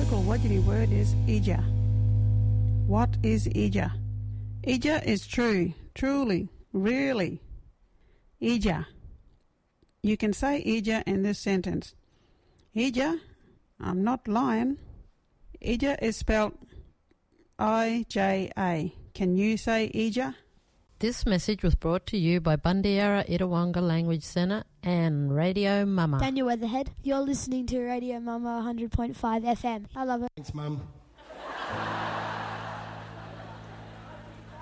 local Wodjiri word is ija. What is ija? Ija is true, truly, really. Ija. You can say ija in this sentence. Ija, I'm not lying. Ija is spelled I-J-A. Can you say ija? This message was brought to you by Bundiera Itawonga Language Centre and Radio Mama. Daniel Weatherhead, you're listening to Radio Mama 100.5 FM. I love it. Thanks, Mum.